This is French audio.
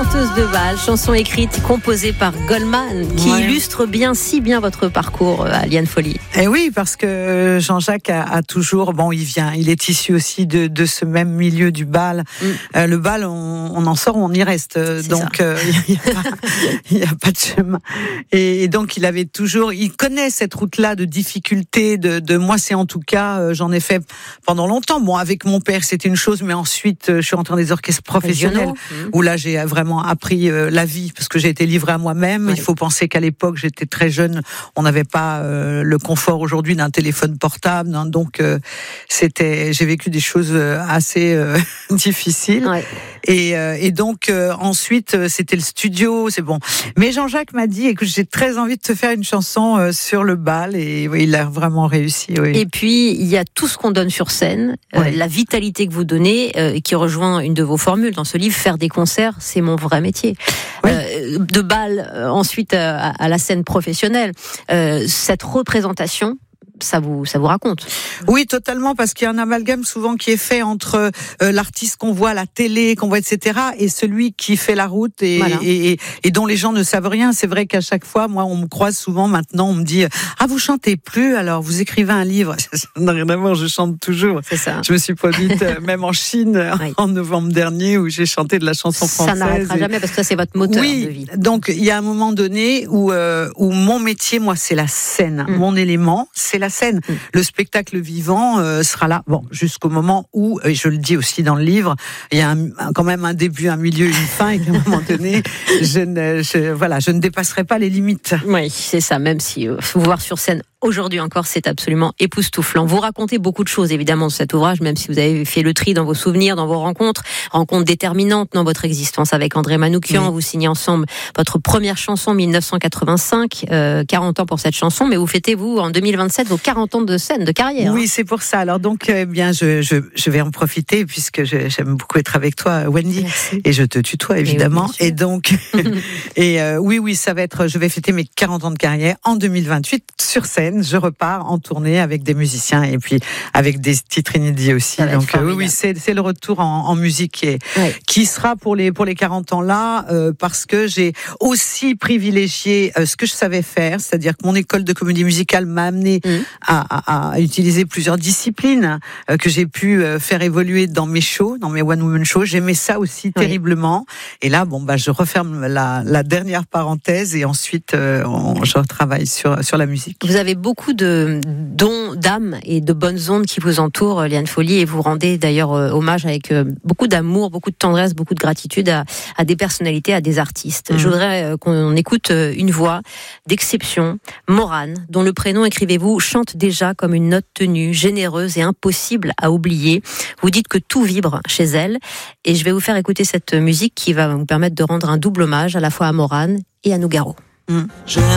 chanteuse de bal, chanson écrite, composée par Goldman, qui illustre si bien votre parcours à Liane Folly. Et oui, parce que Jean-Jacques a toujours, il est issu aussi de ce même milieu du bal. Le bal, on en sort, on y reste. Donc, il n'y a pas de chemin. Et donc, il connaît cette route-là de difficulté. Moi, c'est en tout cas, j'en ai fait pendant longtemps. Bon, avec mon père, c'était une chose, mais ensuite, je suis rentrée dans des orchestres professionnels, où là, j'ai vraiment appris la vie, parce que j'ai été livrée à moi-même. Il faut penser qu'à l'époque, j'étais très jeune, on n'avait pas le confort aujourd'hui d'un téléphone portable, donc j'ai vécu des choses assez difficiles. Et donc ensuite, c'était le studio, c'est bon. Mais Jean-Jacques m'a dit, écoute, j'ai très envie de te faire une chanson sur le bal, et il a vraiment réussi. Et puis il y a tout ce qu'on donne sur scène, la vitalité que vous donnez, qui rejoint une de vos formules dans ce livre, faire des concerts, c'est mon vrai métier. De bal, ensuite à la scène professionnelle, cette représentation, ça vous raconte. Oui, totalement, parce qu'il y a un amalgame souvent qui est fait entre l'artiste qu'on voit à la télé, qu'on voit, etc., et celui qui fait la route et dont les gens ne savent rien. C'est vrai qu'à chaque fois, moi, on me croise souvent maintenant, on me dit « Ah, vous chantez plus, alors vous écrivez un livre ». Ça n'a rien à voir, je chante toujours. C'est ça. Je me suis produite même en Chine en novembre dernier, où j'ai chanté de la chanson française. Ça n'arrêtera jamais, parce que ça, c'est votre moteur de vie. Donc il y a un moment donné où mon métier, moi, c'est la scène. Mon élément, c'est la scène. Le spectacle vivant sera là, jusqu'au moment où, et je le dis aussi dans le livre, il y a quand même un début, un milieu, une fin, et qu'à un moment donné, je ne dépasserai pas les limites. Oui, c'est ça, même si vous voir sur scène aujourd'hui encore, c'est absolument époustouflant. Vous racontez beaucoup de choses, évidemment, dans cet ouvrage, même si vous avez fait le tri dans vos souvenirs, dans vos rencontres déterminantes dans votre existence avec André Manoukian. Vous signez ensemble votre première chanson, 1985, 40 ans pour cette chanson, mais vous fêtez, vous, en 2027, vos 40 ans de scène, de carrière. Oui, c'est pour ça. Alors donc, je vais en profiter, puisque j'aime beaucoup être avec toi, Wendy. Merci. Et je te tutoie, évidemment. Et donc, ça va être, je vais fêter mes 40 ans de carrière en 2028, sur scène. Je repars en tournée avec des musiciens et puis avec des titres inédits aussi. Donc c'est le retour en musique qui sera pour les 40 ans là, parce que j'ai aussi privilégié ce que je savais faire, c'est-à-dire que mon école de comédie musicale m'a amené à utiliser plusieurs disciplines que j'ai pu faire évoluer dans mes shows, dans mes one woman shows. J'aimais ça aussi terriblement. Et là, je referme la dernière parenthèse, et ensuite je retravaille sur la musique. Vous avez beaucoup de dons d'âme et de bonnes ondes qui vous entourent, Liane Folly, et vous rendez d'ailleurs hommage avec beaucoup d'amour, beaucoup de tendresse, beaucoup de gratitude à des personnalités, à des artistes. Je voudrais qu'on écoute une voix d'exception, Morane, dont le prénom, écrivez-vous, chante déjà comme une note tenue, généreuse et impossible à oublier. Vous dites que tout vibre chez elle, et je vais vous faire écouter cette musique qui va vous permettre de rendre un double hommage à la fois à Morane et à Nougaro.